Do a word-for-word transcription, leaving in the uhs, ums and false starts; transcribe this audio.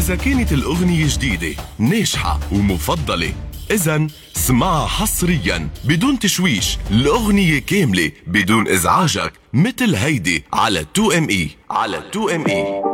إذا كانت الأغنية جديدة ناجحة ومفضلة، إذن اسمعها حصرياً بدون تشويش، الأغنية كاملة بدون إزعاجك، مثل هيدي على تو ام اي. على تو ام اي.